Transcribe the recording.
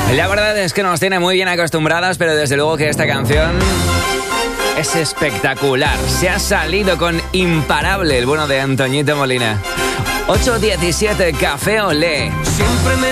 La verdad es que nos tiene muy bien acostumbradas, pero desde luego que esta canción es espectacular. Se ha salido con Imparable, el bueno de Antoñito Molina. 8:17, Café Olé.